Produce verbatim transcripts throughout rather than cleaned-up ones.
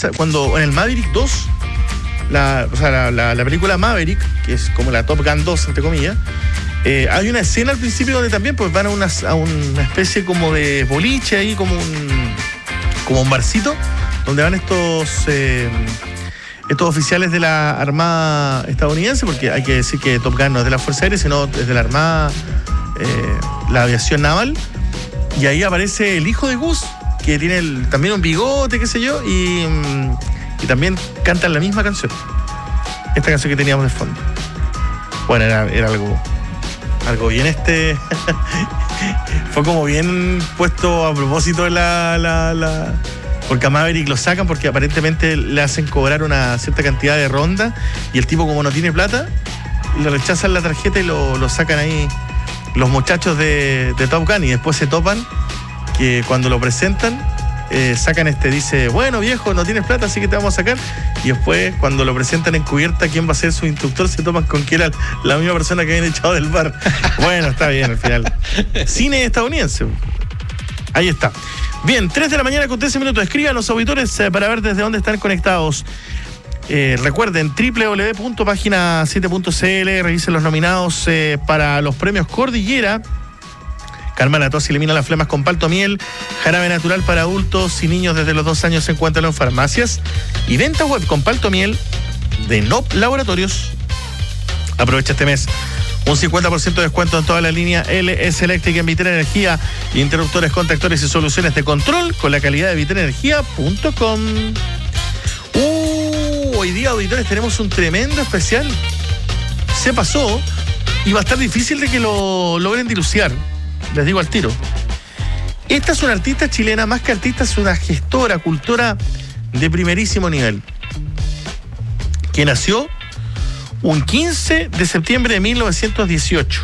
cuando en el Maverick dos, la, o sea, la, la, la película Maverick, que es como la Top Gun dos, entre comillas, eh, hay una escena al principio donde también pues van a una, a una especie como de boliche ahí, como un, como un barcito, donde van estos... Eh, estos oficiales de la Armada estadounidense, porque hay que decir que Top Gun no es de la Fuerza Aérea, sino es de la Armada, eh, la aviación naval, y ahí aparece el hijo de Gus, que tiene el, también un bigote, qué sé yo, y, y también cantan la misma canción, esta canción que teníamos de fondo. Bueno, era, era algo, algo bien este, fue como bien puesto a propósito la... la, la porque a Maverick lo sacan porque aparentemente le hacen cobrar una cierta cantidad de ronda y el tipo, como no tiene plata, le rechazan la tarjeta y lo, lo sacan ahí los muchachos de, de Top Gun, y después se topan que cuando lo presentan eh, sacan este, dice, bueno viejo, no tienes plata, así que te vamos a sacar, y después cuando lo presentan en cubierta quién va a ser su instructor, se topan con que era la misma persona que habían echado del bar. Bueno, está bien al final. Cine estadounidense. Ahí está. Bien, tres de la mañana con trece minutos. Escriban los auditores eh, para ver desde dónde están conectados. Eh, recuerden, doble u doble u doble u punto página siete punto c l, revisen los nominados eh, para los premios Cordillera. Calma la tos y elimina las flemas con palto miel. Jarabe natural para adultos y niños desde los dos años, se encuentran en farmacias. Y venta web con palto miel de N O P Laboratorios. Aprovecha este mes. Un cincuenta por ciento de descuento en toda la línea L S Electric en Vitera Energía, interruptores, contactores y soluciones de control con la calidad de vitera energía punto com. Uh, hoy día, auditores, tenemos un tremendo especial. Se pasó y va a estar difícil de que lo logren diluciar. Les digo al tiro. Esta es una artista chilena, más que artista, es una gestora, cultora de primerísimo nivel, que nació un quince de septiembre de mil novecientos dieciocho.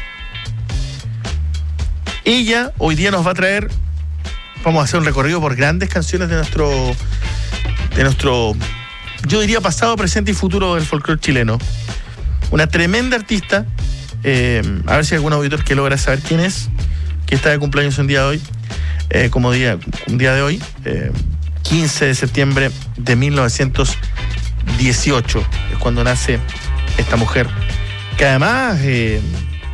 Ella hoy día nos va a traer, vamos a hacer un recorrido por grandes canciones de nuestro, de nuestro, yo diría pasado, presente y futuro del folclore chileno. Una tremenda artista, eh, a ver si hay algún auditor que logra saber quién es, que está de cumpleaños un día de hoy, eh, como día, un día de hoy, eh, quince de septiembre de mil novecientos dieciocho, es cuando nace esta mujer, que además eh,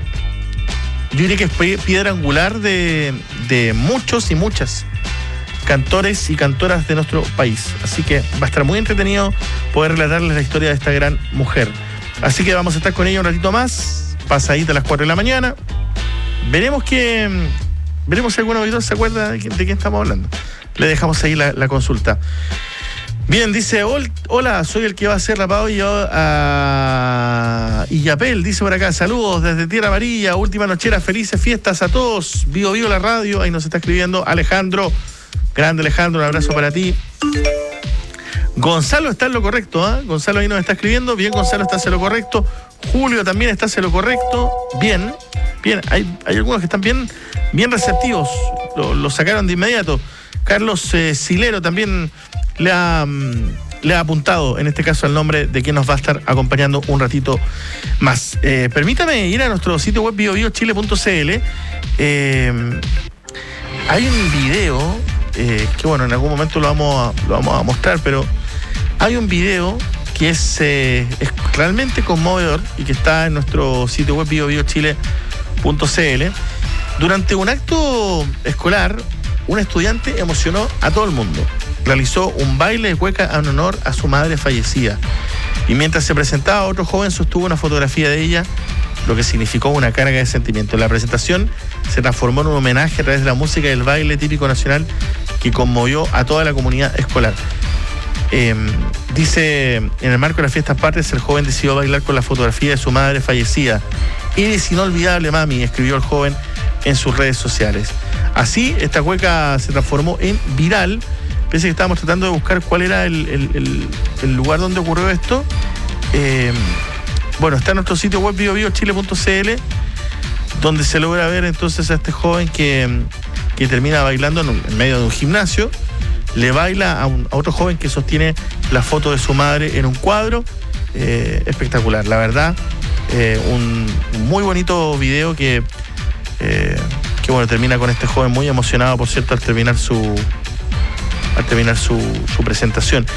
yo diría que es piedra angular de, de muchos y muchas cantores y cantoras de nuestro país. Así que va a estar muy entretenido poder relatarles la historia de esta gran mujer. Así que vamos a estar con ella un ratito más, pasadita a las cuatro de la mañana. Veremos que veremos si algún auditor se acuerda de, de quién estamos hablando. Le dejamos ahí la, la consulta. Bien, dice, hola, soy el que va a ser rapado y yo a Illapel, dice por acá, saludos desde Tierra Amarilla, última nochera, felices fiestas a todos, vivo vivo la radio, ahí nos está escribiendo Alejandro, grande Alejandro, un abrazo para ti. Gonzalo está en lo correcto, ¿eh? Gonzalo ahí nos está escribiendo, bien, Gonzalo está en lo correcto, Julio también está en lo correcto, bien, bien, hay, hay algunos que están bien, bien receptivos, lo, lo sacaron de inmediato. Carlos eh, Silero también le ha, le ha apuntado, en este caso, el nombre de quien nos va a estar acompañando un ratito más. Eh, permítame ir a nuestro sitio web bio bio chile punto c l. Eh, hay un video, eh, que bueno, en algún momento lo vamos a, lo vamos a mostrar, pero hay un video que es, eh, es realmente conmovedor y que está en nuestro sitio web bio bio chile punto c l. Durante un acto escolar, un estudiante emocionó a todo el mundo. Realizó un baile de cueca en honor a su madre fallecida. Y mientras se presentaba, otro joven sostuvo una fotografía de ella, lo que significó una carga de sentimientos. La presentación se transformó en un homenaje a través de la música y el baile típico nacional que conmovió a toda la comunidad escolar. Eh, dice, en el marco de las fiestas patrias, el joven decidió bailar con la fotografía de su madre fallecida. Eres inolvidable, mami, escribió el joven en sus redes sociales. Así, esta cueca se transformó en viral. Pensé que estábamos tratando de buscar cuál era el, el, el, el lugar donde ocurrió esto. Eh, bueno, está en nuestro sitio web bio bio chile punto c l, donde se logra ver entonces a este joven que, que termina bailando en, un, en medio de un gimnasio. Le baila a, un, a otro joven que sostiene la foto de su madre en un cuadro. Eh, espectacular, la verdad. Eh, un, un muy bonito video que... Eh, que bueno, termina con este joven muy emocionado, por cierto, al terminar su al terminar su, su presentación.